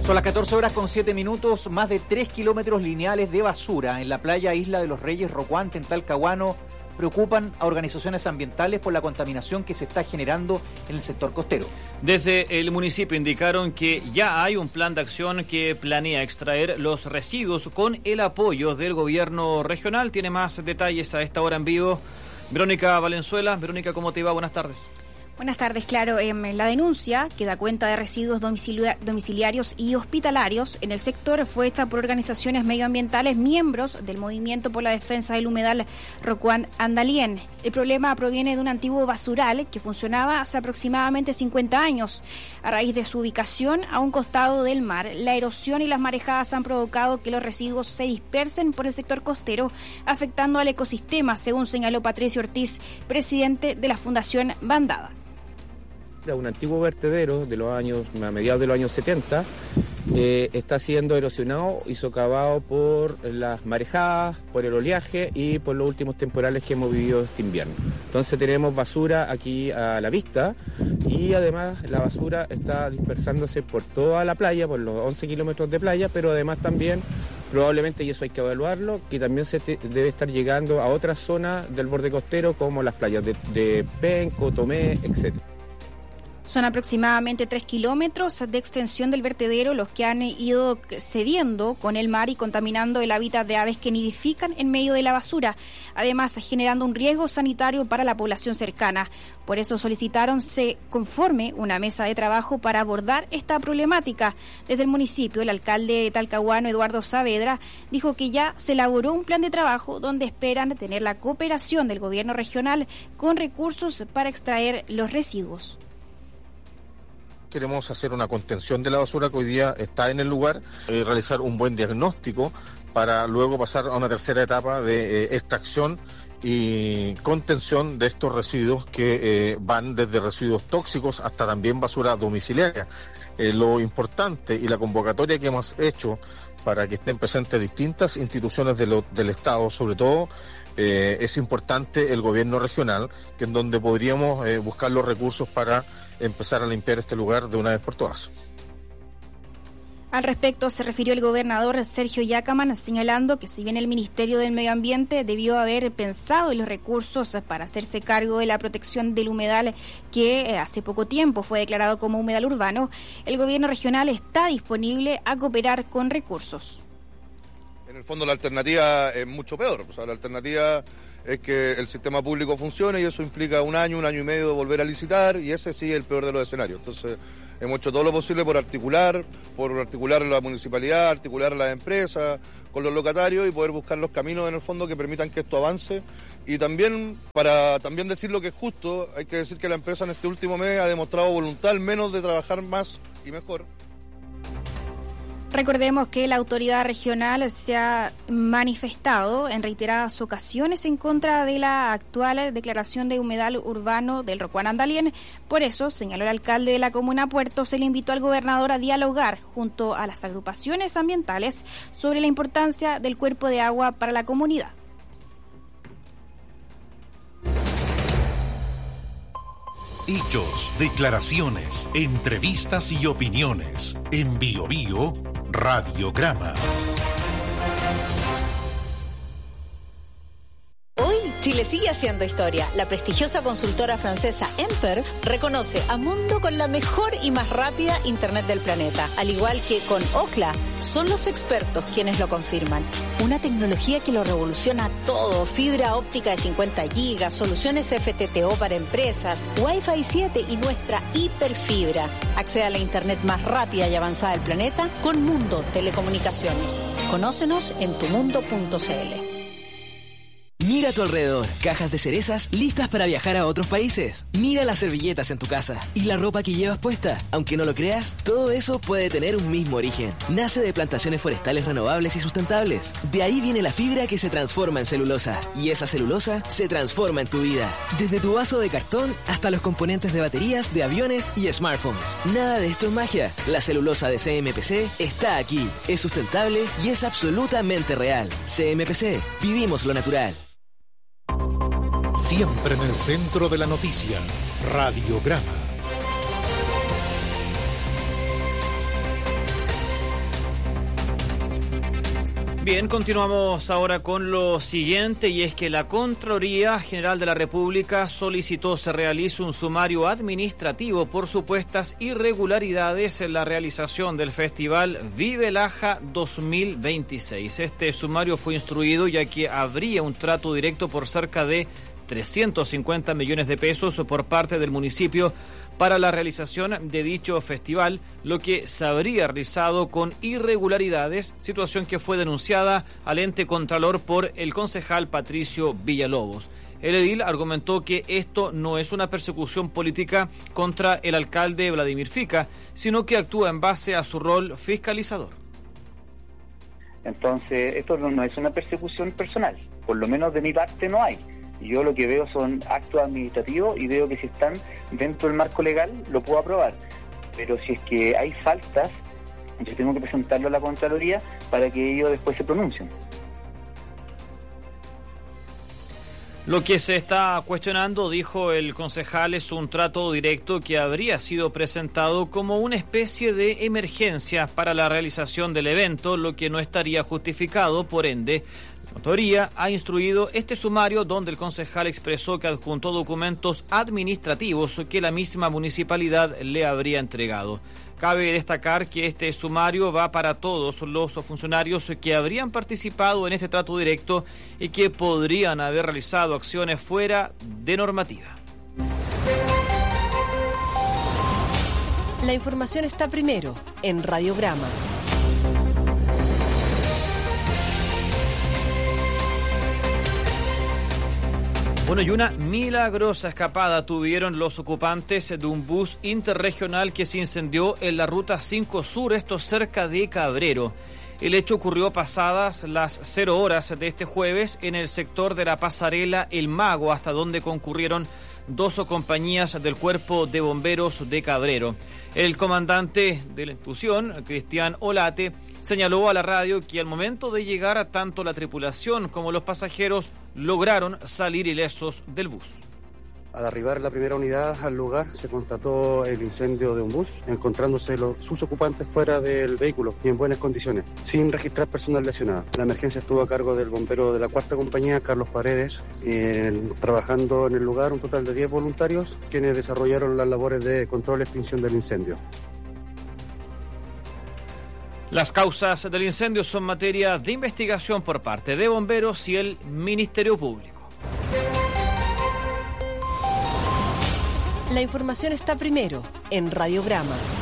Son las 14:07, más de 3 kilómetros lineales de basura en la playa Isla de los Reyes Rocuante, en Talcahuano, preocupan a organizaciones ambientales por la contaminación que se está generando en el sector costero. Desde el municipio indicaron que ya hay un plan de acción que planea extraer los residuos con el apoyo del gobierno regional. Tiene más detalles a esta hora en vivo Verónica Valenzuela. Verónica, ¿cómo te va? Buenas tardes. Buenas tardes, claro. La denuncia, que da cuenta de residuos domiciliarios y hospitalarios en el sector, fue hecha por organizaciones medioambientales miembros del Movimiento por la Defensa del Humedal Rocuán Andalién. El problema proviene de un antiguo basural que funcionaba hace aproximadamente 50 años. A raíz de su ubicación a un costado del mar, la erosión y las marejadas han provocado que los residuos se dispersen por el sector costero, afectando al ecosistema, según señaló Patricio Ortiz, presidente de la Fundación Bandada. Un antiguo vertedero de los años, a mediados de los años 70, está siendo erosionado y socavado por las marejadas, por el oleaje y por los últimos temporales que hemos vivido este invierno. Entonces tenemos basura aquí a la vista y además la basura está dispersándose por toda la playa, por los 11 kilómetros de playa, pero además también probablemente, y eso hay que evaluarlo, que también se debe estar llegando a otras zonas del borde costero como las playas de Penco, Tomé, etc. Son aproximadamente 3 kilómetros de extensión del vertedero los que han ido cediendo con el mar y contaminando el hábitat de aves que nidifican en medio de la basura, además generando un riesgo sanitario para la población cercana. Por eso solicitaron se conforme una mesa de trabajo para abordar esta problemática. Desde el municipio, el alcalde de Talcahuano, Eduardo Saavedra, dijo que ya se elaboró un plan de trabajo donde esperan tener la cooperación del gobierno regional con recursos para extraer los residuos. Queremos hacer una contención de la basura que hoy día está en el lugar, realizar un buen diagnóstico para luego pasar a una tercera etapa de extracción y contención de estos residuos que van desde residuos tóxicos hasta también basura domiciliaria. Lo importante y la convocatoria que hemos hecho para que estén presentes distintas instituciones del Estado, sobre todo es importante el gobierno regional, que en donde podríamos buscar los recursos para empezar a limpiar este lugar de una vez por todas. Al respecto se refirió el gobernador Sergio Yacaman, señalando que si bien el Ministerio del Medio Ambiente debió haber pensado en los recursos para hacerse cargo de la protección del humedal que hace poco tiempo fue declarado como humedal urbano, el gobierno regional está disponible a cooperar con recursos. En el fondo la alternativa es mucho peor, o sea, la alternativa es que el sistema público funcione y eso implica un año y medio de volver a licitar y ese sí es el peor de los escenarios. Entonces hemos hecho todo lo posible por articular la municipalidad, articular a las empresas, con los locatarios y poder buscar los caminos en el fondo que permitan que esto avance. Y también, para también decir lo que es justo, hay que decir que la empresa en este último mes ha demostrado voluntad al menos de trabajar más y mejor. Recordemos que la autoridad regional se ha manifestado en reiteradas ocasiones en contra de la actual declaración de humedal urbano del Rocuán Andalién. Por eso, señaló el alcalde de la comuna Puerto, se le invitó al gobernador a dialogar junto a las agrupaciones ambientales sobre la importancia del cuerpo de agua para la comunidad. Hechos, declaraciones, entrevistas y opiniones. En Bio Bio, Radiograma. Hoy, Chile sigue haciendo historia. La prestigiosa consultora francesa Emper reconoce a Mundo con la mejor y más rápida Internet del planeta. Al igual que con Ookla, son los expertos quienes lo confirman. Una tecnología que lo revoluciona todo. Fibra óptica de 50 gigas, soluciones FTTO para empresas, Wi-Fi 7 y nuestra hiperfibra. Accede a la Internet más rápida y avanzada del planeta con Mundo Telecomunicaciones. Conócenos en tumundo.cl. Mira a tu alrededor, cajas de cerezas listas para viajar a otros países. Mira las servilletas en tu casa y la ropa que llevas puesta. Aunque no lo creas, todo eso puede tener un mismo origen. Nace de plantaciones forestales renovables y sustentables. De ahí viene la fibra que se transforma en celulosa. Y esa celulosa se transforma en tu vida. Desde tu vaso de cartón hasta los componentes de baterías, de aviones y smartphones. Nada de esto es magia. La celulosa de CMPC está aquí. Es sustentable y es absolutamente real. CMPC, vivimos lo natural. Siempre en el centro de la noticia, Radiograma. Bien, continuamos ahora con lo siguiente, y es que la Contraloría General de la República solicitó se realice un sumario administrativo por supuestas irregularidades en la realización del Festival Vive Laja 2026. Este sumario fue instruido ya que habría un trato directo por cerca de 350 millones de pesos por parte del municipio para la realización de dicho festival, lo que se habría realizado con irregularidades, situación que fue denunciada al ente contralor por el concejal Patricio Villalobos. El edil argumentó que esto no es una persecución política contra el alcalde Vladimir Fica, sino que actúa en base a su rol fiscalizador. Entonces, esto no es una persecución personal, por lo menos de mi parte no hay. Yo lo que veo son actos administrativos y veo que si están dentro del marco legal lo puedo aprobar. Pero si es que hay faltas, yo tengo que presentarlo a la Contraloría para que ellos después se pronuncien. Lo que se está cuestionando, dijo el concejal, es un trato directo que habría sido presentado como una especie de emergencia para la realización del evento, lo que no estaría justificado, por ende. La Contraloría ha instruido este sumario donde el concejal expresó que adjuntó documentos administrativos que la misma municipalidad le habría entregado. Cabe destacar que este sumario va para todos los funcionarios que habrían participado en este trato directo y que podrían haber realizado acciones fuera de normativa. La información está primero en Radiograma. Bueno, y una milagrosa escapada tuvieron los ocupantes de un bus interregional que se incendió en la Ruta 5 Sur, esto cerca de Cabrero. El hecho ocurrió pasadas las 0 horas de este jueves en el sector de la pasarela El Mago, hasta donde concurrieron 2 compañías del Cuerpo de Bomberos de Cabrero. El comandante de la institución, Cristian Olate, señaló a la radio que al momento de llegar tanto la tripulación como los pasajeros lograron salir ilesos del bus. Al arribar la primera unidad al lugar se constató el incendio de un bus, encontrándose sus ocupantes fuera del vehículo y en buenas condiciones, sin registrar personal lesionado. La emergencia estuvo a cargo del bombero de la 4ª compañía, Carlos Paredes, trabajando en el lugar un total de 10 voluntarios, quienes desarrollaron las labores de control y extinción del incendio. Las causas del incendio son materia de investigación por parte de bomberos y el Ministerio Público. La información está primero en Radiograma.